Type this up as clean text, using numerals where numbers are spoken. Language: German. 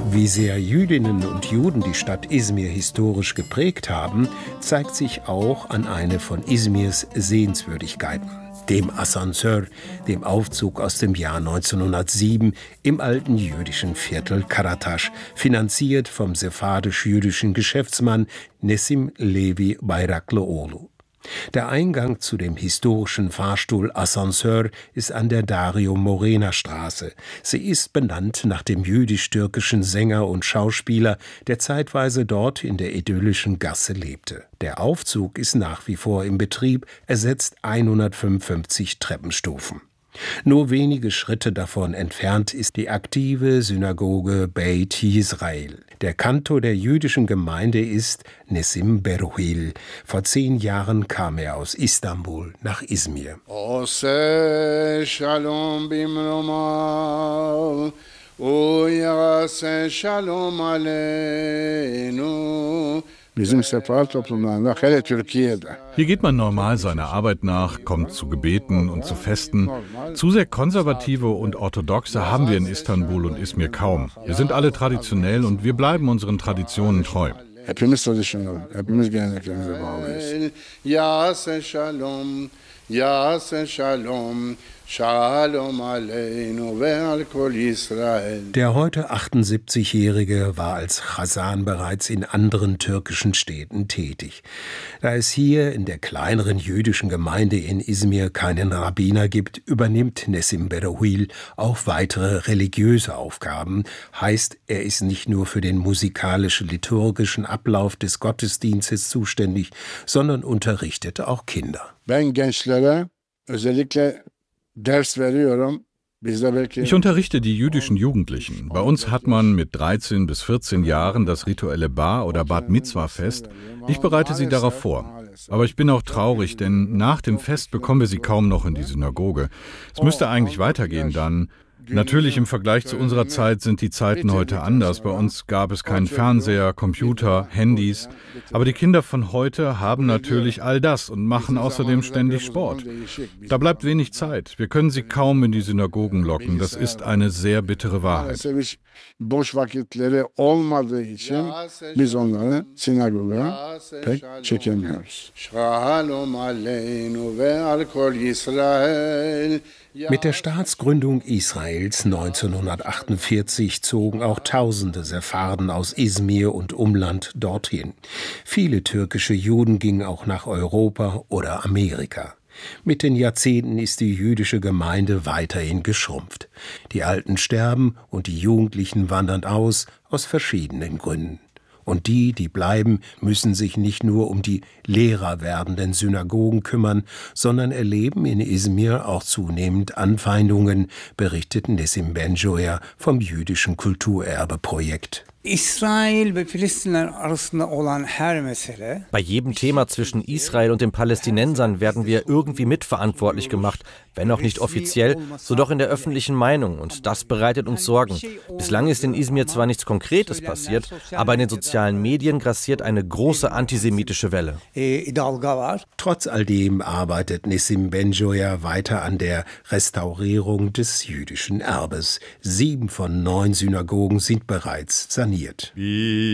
Wie sehr Jüdinnen und Juden die Stadt Izmir historisch geprägt haben, zeigt sich auch an eine von Izmirs Sehenswürdigkeiten, dem Asansör, dem Aufzug aus dem Jahr 1907 im alten jüdischen Viertel Karataş, finanziert vom sephardisch-jüdischen Geschäftsmann Nessim Levi Bayraklıoğlu. Der Eingang zu dem historischen Fahrstuhl Asansör ist an der Dario Morena Straße. Sie ist benannt nach dem jüdisch-türkischen Sänger und Schauspieler, der zeitweise dort in der idyllischen Gasse lebte. Der Aufzug ist nach wie vor im Betrieb, ersetzt 155 Treppenstufen. Nur wenige Schritte davon entfernt ist die aktive Synagoge Beit Yisrael. Der Kantor der jüdischen Gemeinde ist Nessim Beruhil. Vor 10 Jahren kam er aus Istanbul nach Izmir. Hier geht man normal seiner Arbeit nach, kommt zu Gebeten und zu Festen. Zu sehr konservative und orthodoxe haben wir in Istanbul und Izmir kaum. Wir sind alle traditionell und wir bleiben unseren Traditionen treu. Hepimiz tradisyonel, hepimiz geleneklerimize bağlıyız. Yasen shalom, yasen shalom, shalom aleinu ve al kol Israel. Der heute 78-Jährige war als Chazan bereits in anderen türkischen Städten tätig. Da es hier in der kleineren jüdischen Gemeinde in Izmir keinen Rabbiner gibt, übernimmt Nessim Beruhil auch weitere religiöse Aufgaben. Heißt, er ist nicht nur für den musikalisch-liturgischen Ablauf des Gottesdienstes zuständig, sondern unterrichtet auch Kinder. Ben gençlere özellikle ders veriyorum. Ich unterrichte die jüdischen Jugendlichen. Bei uns hat man mit 13 bis 14 Jahren das rituelle Bar- oder Bat Mitzwa-Fest. Ich bereite sie darauf vor. Aber ich bin auch traurig, denn nach dem Fest bekommen wir sie kaum noch in die Synagoge. Es müsste eigentlich weitergehen dann. Natürlich im Vergleich zu unserer Zeit sind die Zeiten heute anders. Bei uns gab es keinen Fernseher, Computer, Handys. Aber die Kinder von heute haben natürlich all das und machen außerdem ständig Sport. Da bleibt wenig Zeit. Wir können sie kaum in die Synagogen locken. Das ist eine sehr bittere Wahrheit. Boş vakitleri olmadığı için biz onları sinagoga pek çekemiyoruz. Shalom aleinu ve al kol Israel. Mit der Staatsgründung Israels 1948 zogen auch Tausende Sepharden aus Izmir und Umland dorthin. Viele türkische Juden gingen auch nach Europa oder Amerika. Mit den Jahrzehnten ist die jüdische Gemeinde weiterhin geschrumpft. Die Alten sterben und die Jugendlichen wandern aus verschiedenen Gründen. Und die bleiben, müssen sich nicht nur um die leerer werdenden Synagogen kümmern, sondern erleben in Izmir auch zunehmend Anfeindungen, berichtet Nessim Benjoya vom jüdischen Kulturerbe-Projekt. Bei jedem Thema zwischen Israel und den Palästinensern werden wir irgendwie mitverantwortlich gemacht, wenn auch nicht offiziell, so doch in der öffentlichen Meinung, und das bereitet uns Sorgen. Bislang ist in Izmir zwar nichts Konkretes passiert, aber in den sozialen Medien grassiert eine große antisemitische Welle. Trotz all dem arbeitet Nessim Benjoya weiter an der Restaurierung des jüdischen Erbes. 7 von 9 Synagogen sind bereits saniert.